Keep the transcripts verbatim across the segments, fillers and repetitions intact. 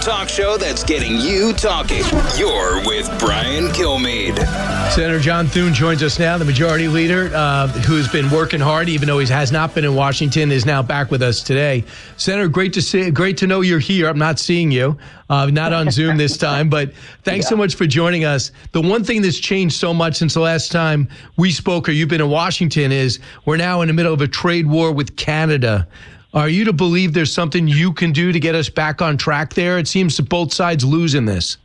talk show that's getting you talking. You're with Brian Kilmeade. Senator John Thune joins us now, the majority leader, uh, who's been working hard, even though he has not been in Washington, is now back with us today. Senator, great to see, great to know you're here. I'm not seeing you, uh, not on Zoom this time, but thanks yeah. so much for joining us. The one thing that's changed so much since the last time we spoke, or you've been in Washington, is we're now in the middle of a trade war with Canada. Are you to believe there's something you can do to get us back on track there? It seems that both sides lose in this.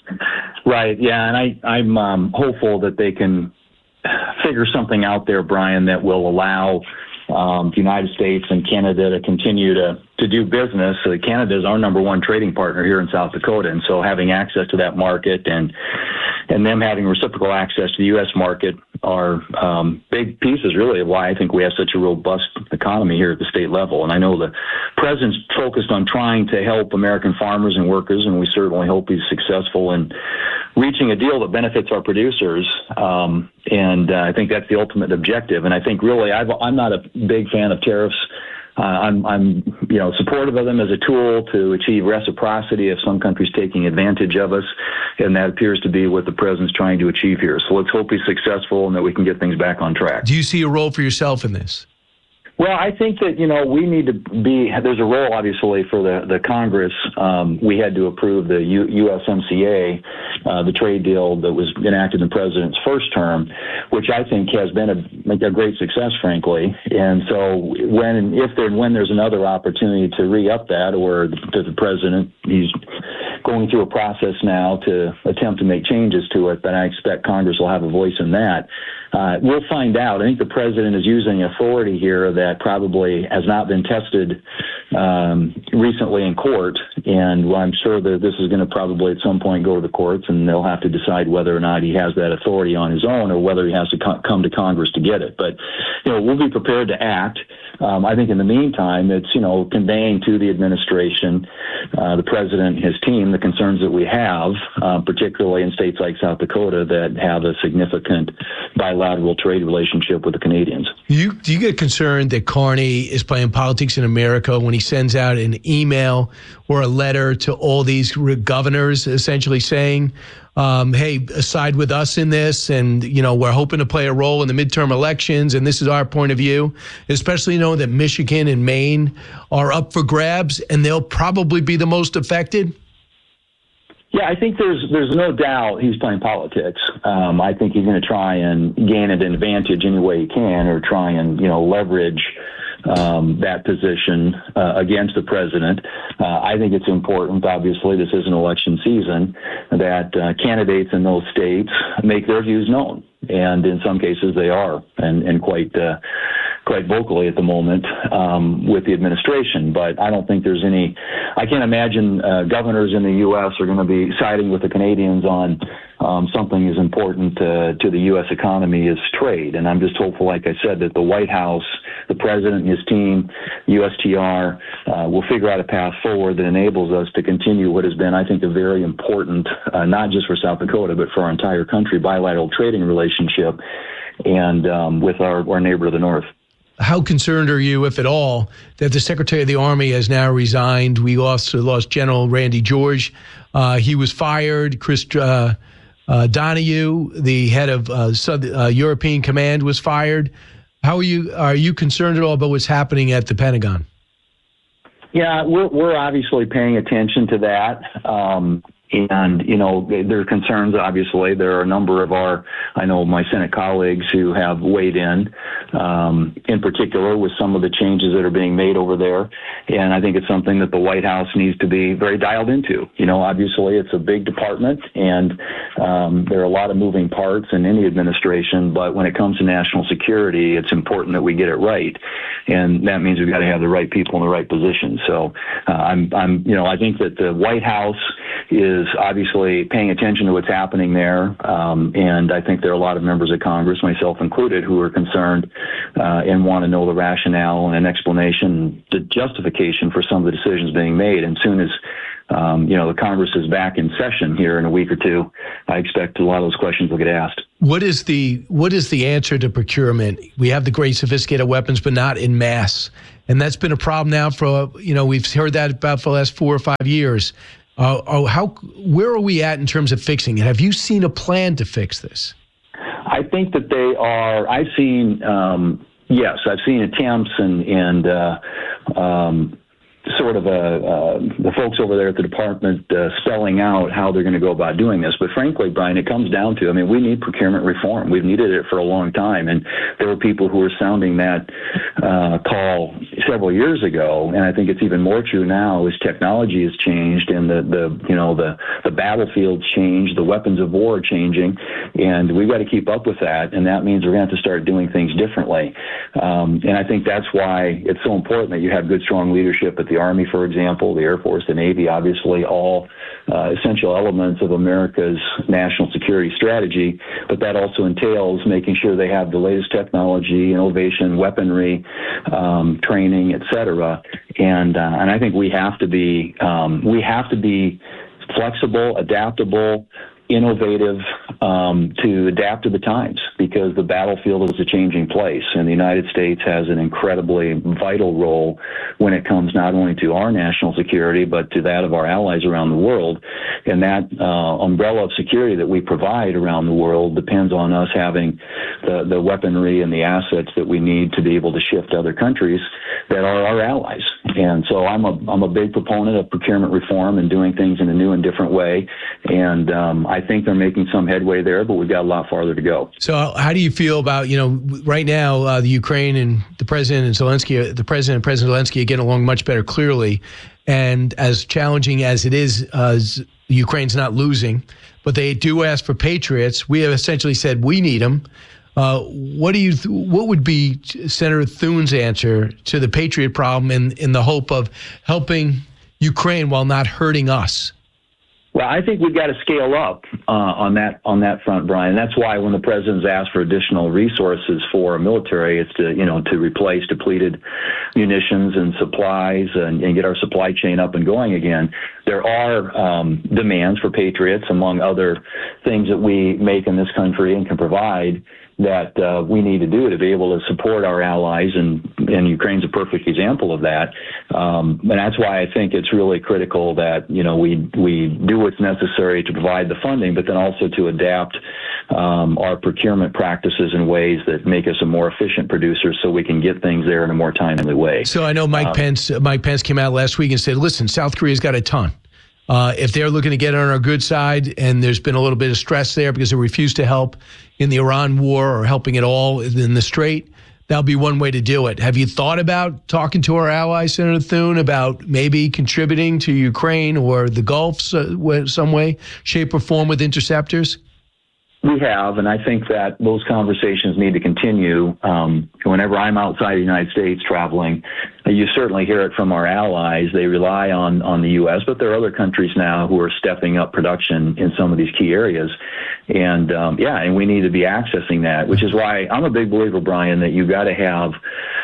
Right, yeah, and I, I'm um, hopeful that they can figure something out there, Brian, that will allow um, the United States and Canada to continue to, to do business. Uh, Canada is our number one trading partner here in South Dakota, and so having access to that market and and them having reciprocal access to the U S market are um, big pieces, really, of why I think we have such a robust economy here at the state level. And I know the president's focused on trying to help American farmers and workers, and we certainly hope he's successful in reaching a deal that benefits our producers. Um, and uh, I think that's the ultimate objective. And I think, really, I've, I'm not a big fan of tariffs. Uh, I'm, I'm, you know, supportive of them as a tool to achieve reciprocity if some country's taking advantage of us, and that appears to be what the president's trying to achieve here. So let's hope he's successful and that we can get things back on track. Do you see a role for yourself in this? Well, I think that, you know, we need to be, there's a role, obviously, for the, the Congress. Um, we had to approve the U, USMCA, uh, the trade deal that was enacted in the president's first term, which I think has been a, a great success, frankly. And so when, if there, when there's another opportunity to re-up that, or the, the president, he's going through a process now to attempt to make changes to it, then I expect Congress will have a voice in that. Uh, we'll find out. I think the president is using authority here that probably has not been tested um, recently in court, and well, I'm sure that this is going to probably at some point go to the courts, and they'll have to decide whether or not he has that authority on his own or whether he has to co- come to Congress to get it. But, you know, we'll be prepared to act. Um, I think in the meantime, it's, you know, conveying to the administration, uh, the president and his team, the concerns that we have, uh, particularly in states like South Dakota that have a significant bilateral trade relationship with the Canadians. You, do you get concerned that Carney is playing politics in America when he sends out an email or a letter to all these governors essentially saying, Um, hey, side with us in this, and, you know, we're hoping to play a role in the midterm elections, and this is our point of view, especially knowing that Michigan and Maine are up for grabs, and they'll probably be the most affected? Yeah, I think there's there's no doubt he's playing politics. Um, I think he's going to try and gain an advantage any way he can, or try and, you know, leverage Um, that position uh, against the president. Uh, I think it's important, obviously, this is an election season, that uh, candidates in those states make their views known. And in some cases they are, and, and quite uh, quite vocally at the moment um, with the administration. But I don't think there's any, I can't imagine uh, governors in the U S are going to be siding with the Canadians on um, something as important uh, to the U S economy as trade. And I'm just hopeful, like I said, that the White House, the president and his team, U S T R, uh, will figure out a path forward that enables us to continue what has been, I think, a very important, uh, not just for South Dakota, but for our entire country, bilateral trading relationship and um, with our, our neighbor to the north. How concerned are you, if at all, that the Secretary of the Army has now resigned? We lost, lost General Randy George. Uh, he was fired. Chris uh, uh, Donahue, the head of uh, South, uh, European Command, was fired. How are you? Are you concerned at all about what's happening at the Pentagon? Yeah, we're we're obviously paying attention to that. Um, And, you know, there are concerns, obviously. There are a number of our, I know my Senate colleagues who have weighed in, um, in particular with some of the changes that are being made over there. And I think it's something that the White House needs to be very dialed into. You know, obviously it's a big department, and um, there are a lot of moving parts in any administration. But when it comes to national security, it's important that we get it right. And that means we've got to have the right people in the right positions. So uh, I'm, I'm, you know, I think that the White House is obviously paying attention to what's happening there. Um, and I think there are a lot of members of Congress, myself included, who are concerned uh, and want to know the rationale and an explanation, the justification for some of the decisions being made. And soon as um, you know, the Congress is back in session here in a week or two, I expect a lot of those questions will get asked. What is the what is the answer to procurement? We have the great sophisticated weapons, but not in mass. And that's been a problem now for, you know, we've heard that about for the last four or five years. Uh, oh, how? Where are we at in terms of fixing it? Have you seen a plan to fix this? I think that they are. I've seen. Um, yes, I've seen attempts and and. Uh, um, sort of a, uh, the folks over there at the department uh, spelling out how they're going to go about doing this. But frankly, Brian, it comes down to, I mean, we need procurement reform. We've needed it for a long time. And there were people who were sounding that uh, call several years ago. And I think it's even more true now as technology has changed and the, the you know, the, the battlefield's changed, the weapons of war are changing. And we've got to keep up with that. And that means we're going to have to start doing things differently. Um, and I think that's why it's so important that you have good, strong leadership at the Army, for example, the Air Force, the Navy, obviously all uh, essential elements of America's national security strategy. But that also entails making sure they have the latest technology, innovation, weaponry, um, training, et cetera. And, uh, and I think we have to be, um, we have to be flexible, adaptable, innovative, um, to adapt to the times, because the battlefield is a changing place, and the United States has an incredibly vital role when it comes not only to our national security, but to that of our allies around the world. And that uh, umbrella of security that we provide around the world depends on us having the, the weaponry and the assets that we need to be able to shift to other countries that are our allies. And so I'm a, I'm a big proponent of procurement reform and doing things in a new and different way. And um, I think they're making some headway there, but we've got a lot farther to go. So how do you feel about, you know, right now, uh, the Ukraine and the president and Zelensky, the president and President Zelensky are getting along much better, clearly. And as challenging as it is, uh, Ukraine's not losing, but they do ask for patriots. We have essentially said we need them. Uh, what do you? Th- what would be Senator Thune's answer to the patriot problem in, in the hope of helping Ukraine while not hurting us? Well, I think we've got to scale up uh, on that on that front, Brian. That's why when the president's asked for additional resources for our military, it's to you know to replace depleted munitions and supplies and, and get our supply chain up and going again. There are um, demands for patriots, among other things that we make in this country and can provide, that uh, we need to do to be able to support our allies, and, and Ukraine's a perfect example of that. Um, and that's why I think it's really critical that, you know, we we do what's necessary to provide the funding, but then also to adapt um, our procurement practices in ways that make us a more efficient producer so we can get things there in a more timely way. So I know Mike um, Pence, Mike Pence came out last week and said, listen, South Korea's got a ton. Uh, if they're looking to get on our good side, and there's been a little bit of stress there because they refused to help in the Iran war or helping at all in the Strait, that'll be one way to do it. Have you thought about talking to our ally, Senator Thune, about maybe contributing to Ukraine or the Gulf some way, shape, or form with interceptors? We have, and I think that those conversations need to continue. Um, whenever I'm outside the United States traveling, you certainly hear it from our allies. They rely on, on the U S, but there are other countries now who are stepping up production in some of these key areas. And, um, yeah, and we need to be accessing that, which is why I'm a big believer, Brian, that you've got to have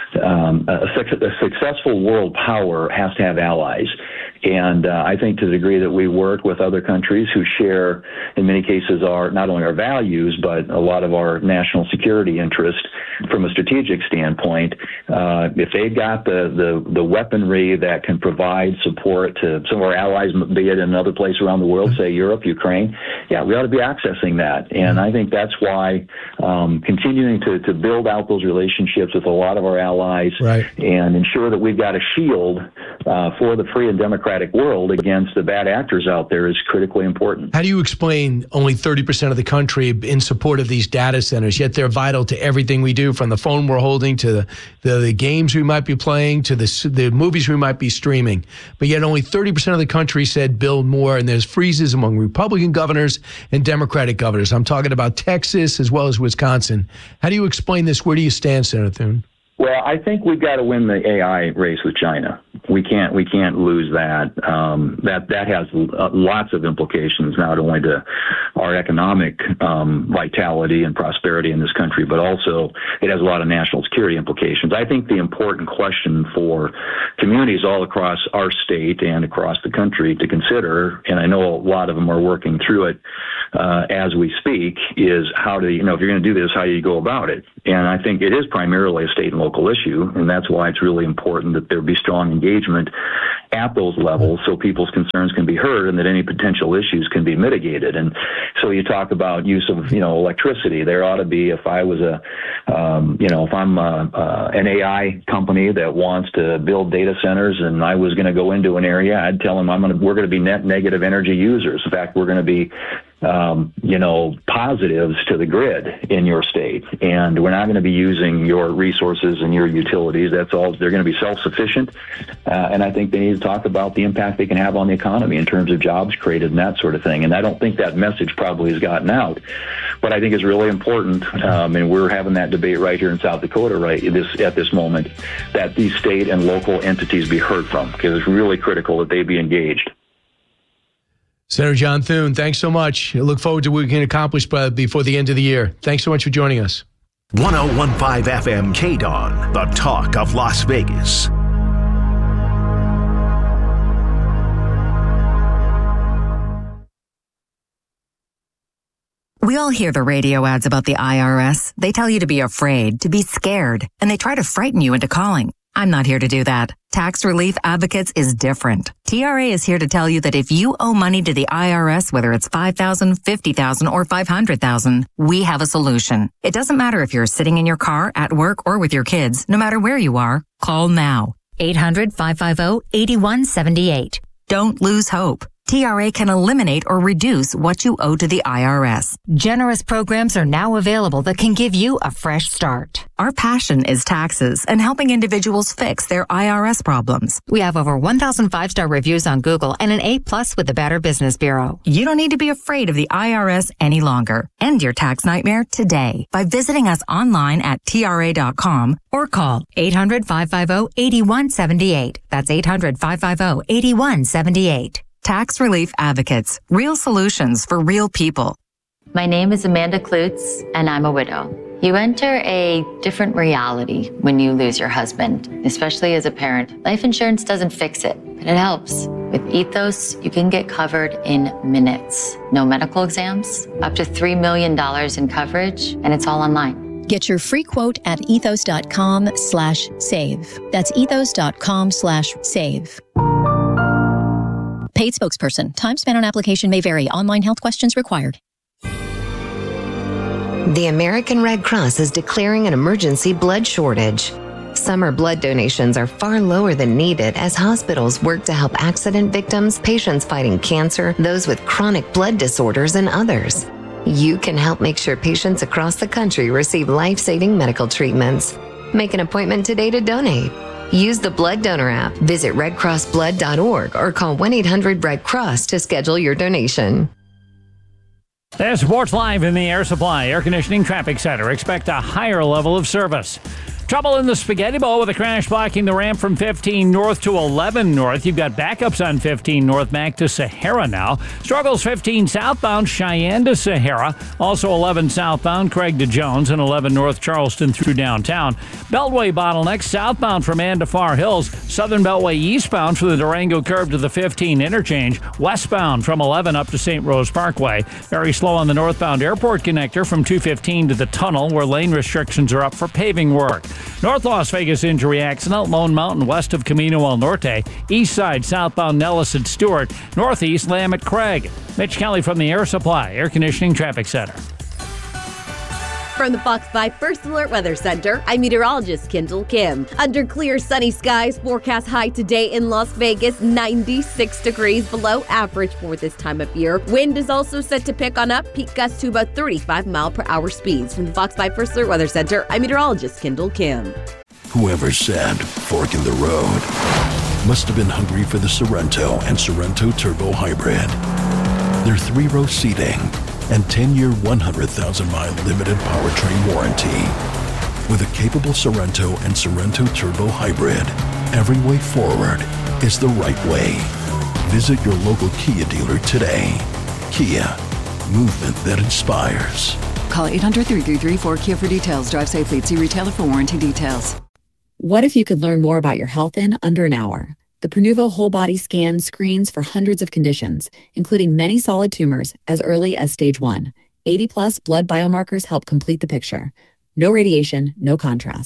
um, a, a successful world power has to have allies. And uh, I think to the degree that we work with other countries who share, in many cases, our not only our values, but a lot of our national security interest from a strategic standpoint, uh, if they've got the, the, the weaponry that can provide support to some of our allies, be it in another place around the world, say Europe, Ukraine, yeah, we ought to be accessing that. And I think that's why um, continuing to, to build out those relationships with a lot of our allies, right, and ensure that we've got a shield uh, for the free and democratic world against the bad actors out there is critically important. How do you explain only thirty percent of the country in support of these data centers, yet they're vital to everything we do, from the phone we're holding to the, the, the games we might be playing to the, the movies we might be streaming? But yet only thirty percent of the country said build more, and there's freezes among Republican governors and Democratic governors. I'm talking about Texas as well as Wisconsin. How do you explain this? Where do you stand, Senator Thune? Well, I think we've got to win the A I race with China. We can't we can't lose that. Um, that that has lots of implications, not only to our economic um, vitality and prosperity in this country, but also it has a lot of national security implications. I think the important question for communities all across our state and across the country to consider, and I know a lot of them are working through it uh, as we speak, is how to, you know, if you're going to do this, how do you go about it? And I think it is primarily a state and local local issue, and that's why it's really important that there be strong engagement at those levels so people's concerns can be heard and that any potential issues can be mitigated. And so you talk about use of, you know, electricity. There ought to be, if I was a, um, you know, if I'm a, uh, an A I company that wants to build data centers and I was going to go into an area, I'd tell them I'm going to, we're going to be net negative energy users. In fact, we're going to be Um, you know, positives to the grid in your state. And we're not going to be using your resources and your utilities. That's all. They're going to be self-sufficient. Uh, and I think they need to talk about the impact they can have on the economy in terms of jobs created and that sort of thing. And I don't think that message probably has gotten out. But I think it's really important, um, and we're having that debate right here in South Dakota right this, at this moment, that these state and local entities be heard from, because it's really critical that they be engaged. Senator John Thune, thanks so much. I look forward to what we can accomplish by, before the end of the year. Thanks so much for joining us. one oh one point five F M K D O N, the talk of Las Vegas. We all hear the radio ads about the I R S. They tell you to be afraid, to be scared, and they try to frighten you into calling. I'm not here to do that. Tax Relief Advocates is different. T R A is here to tell you that if you owe money to the I R S, whether it's five thousand dollars, fifty thousand dollars, or five hundred thousand dollars, we have a solution. It doesn't matter if you're sitting in your car, at work, or with your kids. No matter where you are, call now. eight hundred, five five zero, eight one seven eight. Don't lose hope. T R A can eliminate or reduce what you owe to the I R S. Generous programs are now available that can give you a fresh start. Our passion is taxes and helping individuals fix their I R S problems. We have over one thousand five-star reviews on Google and an A plus with the Better Business Bureau. You don't need to be afraid of the I R S any longer. End your tax nightmare today by visiting us online at T R A dot com or call eight hundred, five five zero, eight one seven eight. That's eight hundred, five five zero, eight one seven eight. Tax Relief Advocates. Real solutions for real people. My name is Amanda Klutz, and I'm a widow. You enter a different reality when you lose your husband, especially as a parent. Life insurance doesn't fix it, but it helps. With Ethos, you can get covered in minutes. No medical exams, up to three million dollars in coverage, and it's all online. Get your free quote at ethos.com slash save. That's ethos.com slash save. Paid spokesperson. Time spent on application may vary. Online health questions required. The American Red Cross is declaring an emergency blood shortage. Summer blood donations are far lower than needed as hospitals work to help accident victims, patients fighting cancer, those with chronic blood disorders, and others. You can help make sure patients across the country receive life-saving medical treatments. Make an appointment today to donate. Use the Blood Donor app, visit red cross blood dot org, or call one eight hundred red cross to schedule your donation. There's Sports Live in the Air Supply Air Conditioning Traffic Center. Expect a higher level of service. Trouble in the Spaghetti Bowl with a crash blocking the ramp from fifteen north to eleven north. You've got backups on fifteen north back to Sahara now. Struggles fifteen southbound Cheyenne to Sahara. Also eleven southbound Craig to Jones and eleven north Charleston through downtown. Beltway bottlenecks southbound from Ann to Far Hills. Southern Beltway eastbound from the Durango curve to the fifteen interchange. Westbound from eleven up to Saint Rose Parkway. Very slow on the northbound airport connector from two fifteen to the tunnel where lane restrictions are up for paving work. North Las Vegas injury accident, Lone Mountain west of Camino El Norte. East side southbound Nellis at Stewart. Northeast Lamb at Craig. Mitch Kelly from the Air Supply Air Conditioning Traffic Center. From the Fox five First Alert Weather Center, I'm meteorologist Kendall Kim. Under clear sunny skies, forecast high today in Las Vegas, ninety-six degrees below average for this time of year. Wind is also set to pick on up, peak gusts to about thirty-five mile per hour speeds. From the Fox five First Alert Weather Center, I'm meteorologist Kendall Kim. Whoever said fork in the road must have been hungry for the Sorrento and Sorrento Turbo Hybrid. Their three-row seating and ten-year, one hundred thousand mile limited powertrain warranty. With a capable Sorrento and Sorrento Turbo Hybrid, every way forward is the right way. Visit your local Kia dealer today. Kia, movement that inspires. Call eight hundred, three three three, four Kia for details. Drive safely. See retailer for warranty details. What if you could learn more about your health in under an hour? The Prenuvo Whole Body Scan screens for hundreds of conditions, including many solid tumors as early as stage one. eighty plus blood biomarkers help complete the picture. No radiation, no contrast.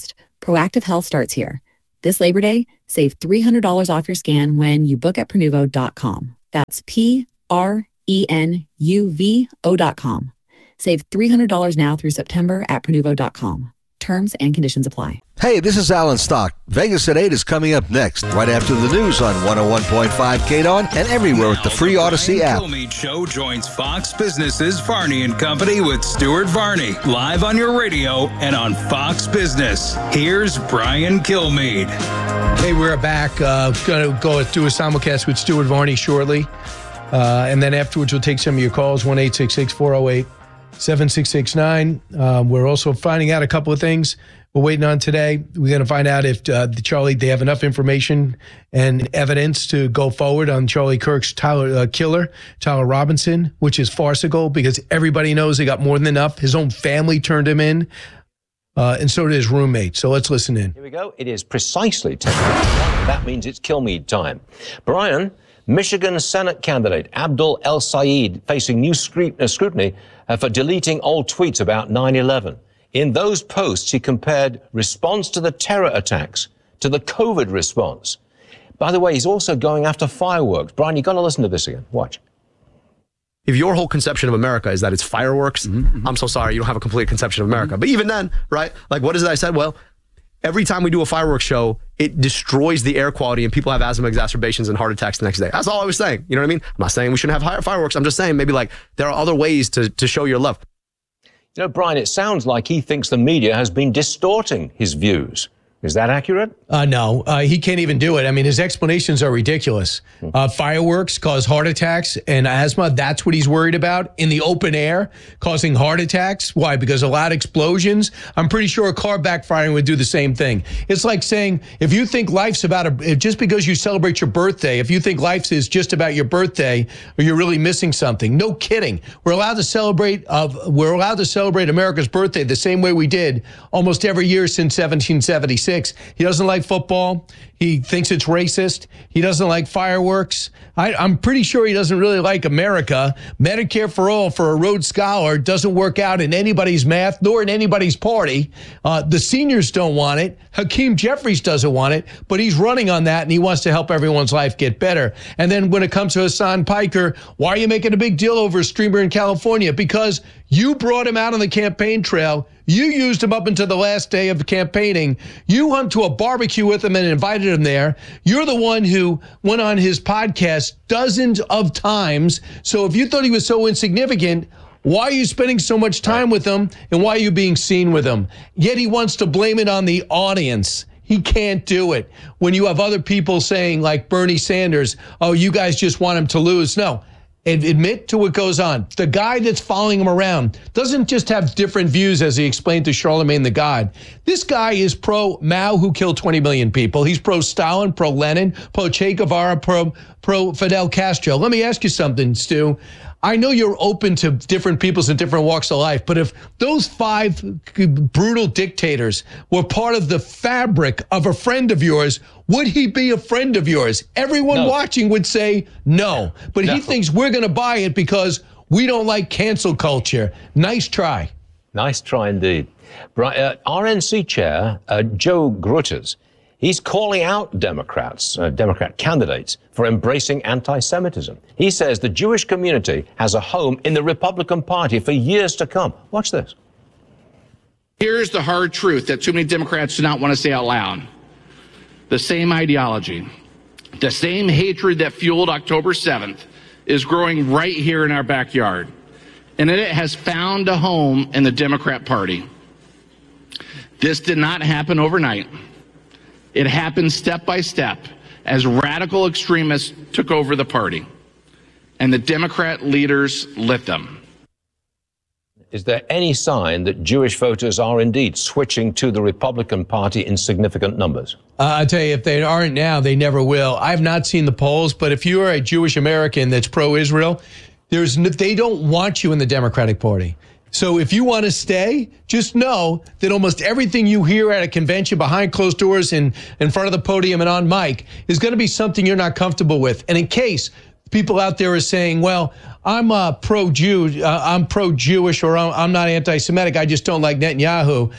Proactive Health starts here. This Labor Day, save three hundred dollars off your scan when you book at Prenuvo dot com. That's P R E N U V O dot com. Save three hundred dollars now through September at Prenuvo dot com. Terms and conditions apply. Hey, this is Alan Stock. Vegas at eight is coming up next, right after the news on one oh one point five K D O N and everywhere with the free Odyssey app. The Brian Kilmeade Show joins Fox Business's Varney and Company with Stuart Varney, live on your radio and on Fox Business. Here's Brian Kilmeade. Hey, we're back. Uh, going to go do a simulcast with Stuart Varney shortly. Uh, and then afterwards, we'll take some of your calls, one eight six six, four oh eight, seven six six nine. Um, we're also finding out a couple of things we're waiting on today. We're going to find out if uh, the Charlie, they have enough information and evidence to go forward on Charlie Kirk's Tyler, uh, killer, Tyler Robinson, which is farcical because everybody knows he got more than enough. His own family turned him in, uh, and so did his roommate. So let's listen in. Here we go. It is precisely ten minutes. That means it's Kilmeade time. Brian, Michigan Senate candidate Abdul El Sayed facing new scrutiny uh, for deleting old tweets about nine eleven. In those posts, he compared response to the terror attacks to the COVID response. By the way, he's also going after fireworks. Brian, you've got to listen to this again. Watch. If your whole conception of America is that it's fireworks, mm-hmm. I'm so sorry, you don't have a complete conception of America. Mm-hmm. But even then, right, like what is it I said? Well, every time we do a fireworks show, it destroys the air quality and people have asthma exacerbations and heart attacks the next day. That's all I was saying. You know what I mean? I'm not saying we shouldn't have fireworks. I'm just saying maybe like there are other ways to, to show your love. You know, Brian, it sounds like he thinks the media has been distorting his views. Is that accurate? Uh, no, uh, he can't even do it. I mean, his explanations are ridiculous. Uh, fireworks cause heart attacks and asthma. That's what he's worried about in the open air, causing heart attacks. Why? Because of loud explosions. I'm pretty sure a car backfiring would do the same thing. It's like saying if you think life's about a, just because you celebrate your birthday, if you think life is just about your birthday, or you're really missing something. No kidding. We're allowed to celebrate. Uh, we're allowed to celebrate America's birthday the same way we did almost every year since seventeen seventy-six. He doesn't like football. He thinks it's racist. He doesn't like fireworks. I, I'm pretty sure he doesn't really like America. Medicare for all for a Rhodes Scholar doesn't work out in anybody's math nor in anybody's party. Uh, the seniors don't want it. Hakeem Jeffries doesn't want it, but he's running on that, and he wants to help everyone's life get better. And then when it comes to Hassan Piker, why are you making a big deal over a streamer in California? Because you brought him out on the campaign trail. You used him up until the last day of the campaigning. You went to a barbecue with him and invited him there. You're the one who went on his podcast dozens of times. So if you thought he was so insignificant, why are you spending so much time with him, and why are you being seen with him? Yet he wants to blame it on the audience. He can't do it. When you have other people saying, like Bernie Sanders, oh, you guys just want him to lose. No. And admit to what goes on. The guy that's following him around doesn't just have different views, as he explained to Charlemagne the God. This guy is pro-Mao, who killed twenty million people. He's pro-Stalin, pro-Lenin, pro-Che Guevara, pro, pro-Fidel Castro. Let me ask you something, Stu. I know you're open to different peoples in different walks of life, but if those five brutal dictators were part of the fabric of a friend of yours, would he be a friend of yours? Everyone no. watching would say no, but no. he thinks we're going to buy it because we don't like cancel culture. Nice try. Nice try indeed. Uh, R N C chair uh, Joe Gruters, he's calling out Democrats, uh, Democrat candidates for embracing anti-Semitism. He says the Jewish community has a home in the Republican Party for years to come. Watch this. Here's the hard truth that too many Democrats do not want to say out loud. The same ideology, the same hatred that fueled October seventh is growing right here in our backyard. And it has found a home in the Democrat Party. This did not happen overnight. It happened step by step as radical extremists took over the party, and the Democrat leaders lit them. Is there any sign that Jewish voters are indeed switching to the Republican Party in significant numbers? Uh, I tell you, if they aren't now, they never will. I've not seen the polls, but if you are a Jewish American that's pro-Israel, there's no, they don't want you in the Democratic Party. So if you want to stay, just know that almost everything you hear at a convention behind closed doors and in front of the podium and on mic is going to be something you're not comfortable with. And in case people out there are saying, well, I'm uh, pro-Jew, uh, I'm pro-Jewish, or I'm, I'm not anti-Semitic, I just don't like Netanyahu.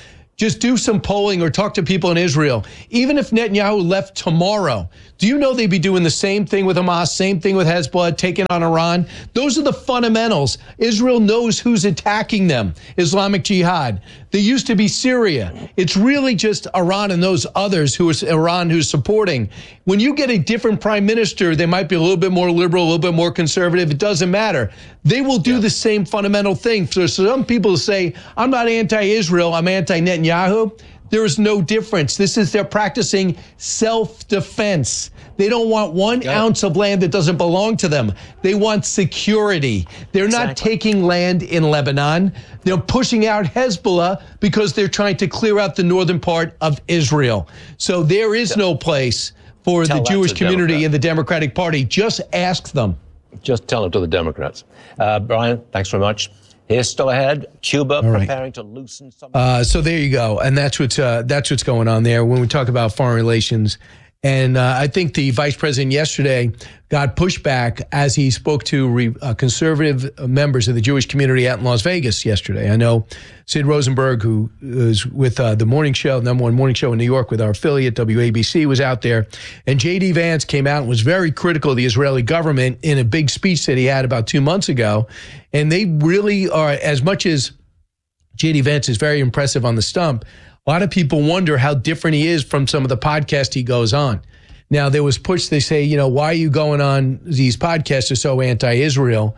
Just do some polling or talk to people in Israel. Even if Netanyahu left tomorrow, do you know they'd be doing the same thing with Hamas, same thing with Hezbollah, taking on Iran? Those are the fundamentals. Israel knows who's attacking them, Islamic Jihad. There used to be Syria. It's really just Iran and those others who is Iran who's supporting. When you get a different prime minister, they might be a little bit more liberal, a little bit more conservative. It doesn't matter. They will do yeah. the same fundamental thing. So some people say, I'm not anti-Israel, I'm anti-Netanyahu. There is no difference. This is they're practicing self-defense. They don't want one Got ounce it. of land that doesn't belong to them. They want security. They're exactly. not taking land in Lebanon. They're pushing out Hezbollah because they're trying to clear out the northern part of Israel. So there is no place for tell the Jewish community Democrat. in the Democratic Party. Just ask them. Just tell it to the Democrats. Uh, Brian, thanks very much. Here's still ahead. Cuba right. preparing to loosen some. Uh, so there you go, and that's what's uh, that's what's going on there when we talk about foreign relations. And uh, I think the vice president yesterday got pushback as he spoke to re, uh, conservative members of the Jewish community out in Las Vegas yesterday. I know Sid Rosenberg, who is with uh, the morning show, number one morning show in New York with our affiliate W A B C, was out there. And J D Vance came out and was very critical of the Israeli government in a big speech that he had about two months ago. And they really are, as much as J D Vance is very impressive on the stump, a lot of people wonder how different he is from some of the podcasts he goes on. Now, there was push, they say, you know, why are you going on these podcasts are so anti-Israel?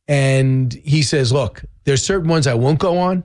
And he says, look, there's certain ones I won't go on,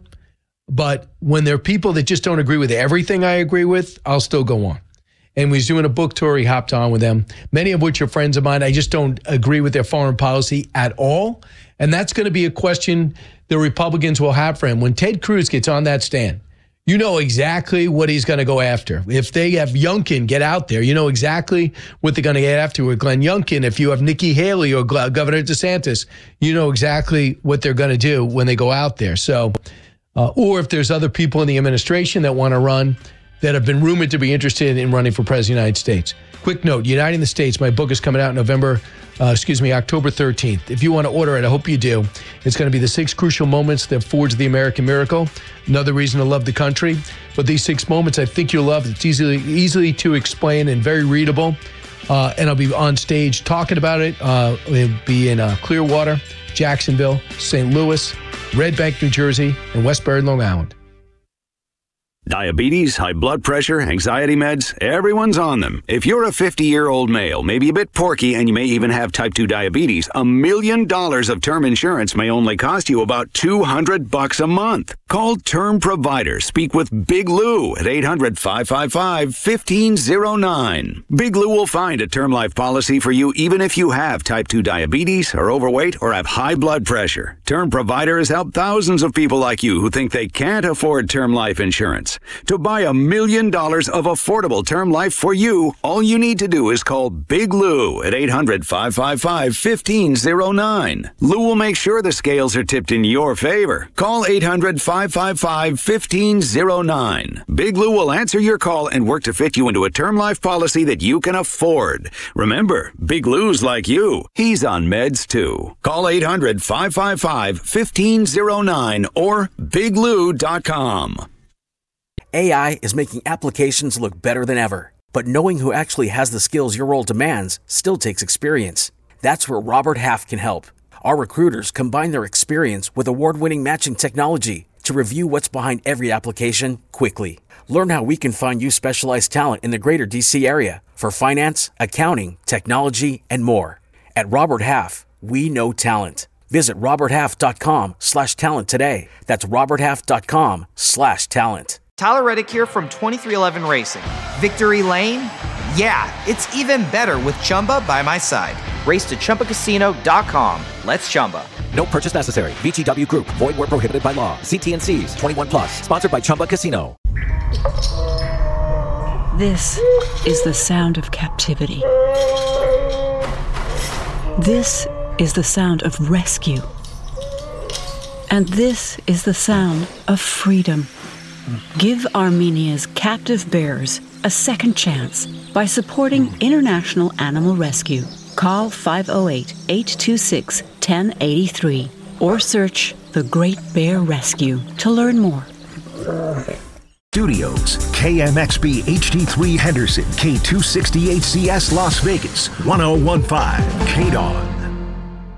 but when there are people that just don't agree with everything I agree with, I'll still go on. And we was doing a book tour, he hopped on with them, many of which are friends of mine. I just don't agree with their foreign policy at all. And that's going to be a question the Republicans will have for him. When Ted Cruz gets on that stand, you know exactly what he's going to go after. If they have Youngkin get out there, you know exactly what they're going to get after with Glenn Youngkin. If you have Nikki Haley or Governor DeSantis, you know exactly what they're going to do when they go out there. So, uh, or if there's other people in the administration that want to run that have been rumored to be interested in running for president of the United States. Quick note, Uniting the States, my book is coming out in November, uh, excuse me, October thirteenth. If you want to order it, I hope you do. It's going to be the six crucial moments that forged the American miracle. Another reason to love the country. But these six moments I think you'll love. It's easily easily to explain and very readable. Uh, and I'll be on stage talking about it. Uh, it'll be in uh, Clearwater, Jacksonville, Saint Louis, Red Bank, New Jersey, and Westbury, Long Island. Diabetes, high blood pressure, anxiety meds, everyone's on them. If you're a fifty-year-old male, maybe a bit porky, and you may even have type two diabetes, a million dollars of term insurance may only cost you about two hundred bucks a month. Call Term Provider. Speak with Big Lou at eight hundred, five five five, one five zero nine. Big Lou will find a term life policy for you even if you have type two diabetes, are overweight, or have high blood pressure. Term Provider has helped thousands of people like you who think they can't afford term life insurance. To buy a million dollars of affordable term life for you, all you need to do is call Big Lou at eight hundred, five five five, one five zero nine. Lou will make sure the scales are tipped in your favor. Call eight hundred, five five five, one five zero nine. Big Lou will answer your call and work to fit you into a term life policy that you can afford. Remember, Big Lou's like you. He's on meds too. Call eight hundred, five five five, one five zero nine or big lou dot com. A I is making applications look better than ever, but knowing who actually has the skills your role demands still takes experience. That's where Robert Half can help. Our recruiters combine their experience with award-winning matching technology to review what's behind every application quickly. Learn how we can find you specialized talent in the greater D C area for finance, accounting, technology, and more. At Robert Half, we know talent. Visit roberthalf.com slash talent today. That's roberthalf.com slash talent. Tyler Reddick here from twenty-three eleven Racing. Victory Lane? Yeah, it's even better with Chumba by my side. Race to Chumba Casino dot com. Let's Chumba. No purchase necessary. V G W Group. Void where prohibited by law. See T and C's. twenty-one plus. Sponsored by Chumba Casino. This is the sound of captivity. This is the sound of rescue. And this is the sound of freedom. Give Armenia's captive bears a second chance by supporting International Animal Rescue. Call five oh eight, eight two six, one oh eight three or search The Great Bear Rescue to learn more. Studios, K M X B H D three Henderson, K two sixty H C S Las Vegas, one oh one point five K D O N.